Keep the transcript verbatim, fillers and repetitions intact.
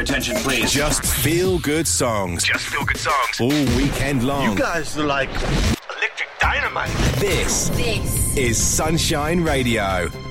attention, please. Just feel good songs. Just feel good songs. All weekend long. You guys are like electric dynamite. This, This is Sunshine Radio.